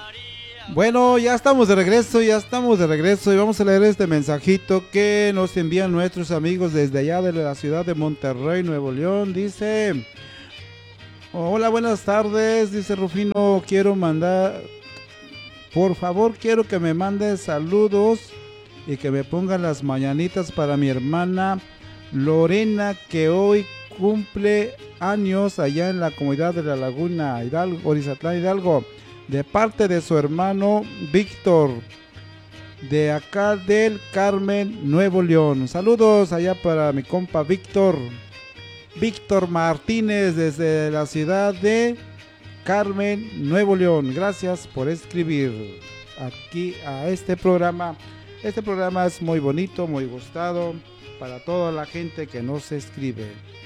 Bueno, ya estamos de regreso y vamos a leer este mensajito que nos envían nuestros amigos desde allá de la ciudad de Monterrey, Nuevo León. Dice, hola, buenas tardes, dice Rufino, quiero mandar, por favor, quiero que me mande saludos y que me pongan las mañanitas para mi hermana Lorena, que hoy cumple años allá en la comunidad de La Laguna, Hidalgo, Orizatlán, Hidalgo, de parte de su hermano Víctor, de acá del Carmen, Nuevo León. Saludos allá para mi compa Víctor Martínez, desde la ciudad de Carmen, Nuevo León. Gracias por escribir aquí a este programa. Este programa es muy bonito, muy gustado para toda la gente que nos escribe.